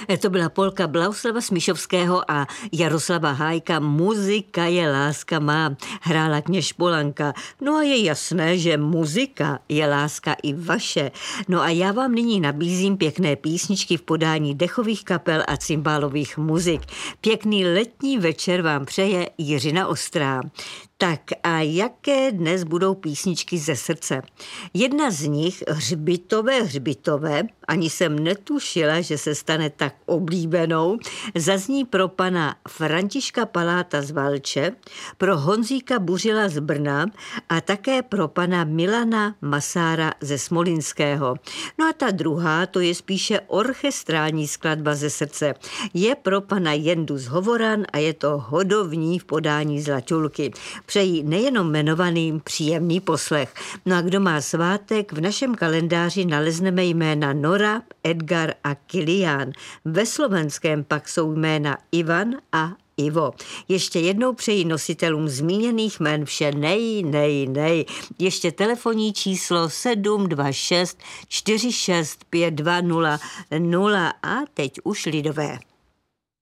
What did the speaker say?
To byla polka Blahoslava Smíšovského a Jaroslava Hájka Muzika je láska má. Hrála Kněž Polanka. No a je jasné, že muzika je láska i vaše. No a já vám nyní nabízím pěkné písničky v podání dechových kapel a cymbálových muzik. Pěkný letní večer vám přeje Jiřina Ostrá. Tak a jaké dnes budou písničky ze srdce? Jedna z nich, Hřbitové, ani jsem netušila, že se stane tak oblíbenou, zazní pro pana Františka Paláta z Valče, pro Honzíka Buřila z Brna a také pro pana Milana Masára ze Smolinského. No a ta druhá, to je spíše orchestrální skladba ze srdce. Je pro pana Jendu z Hovoran a je to Hodovní v podání Zlatulky. Přeji nejenom jmenovaným příjemný poslech. No a kdo má svátek, v našem kalendáři nalezneme jména Nora, Edgar a Kilián. Ve slovenském pak jsou jména Ivan a Ivo. Ještě jednou přeji nositelům zmíněných jmen vše nej. Ještě telefonní číslo 726 465 200 a teď už lidové.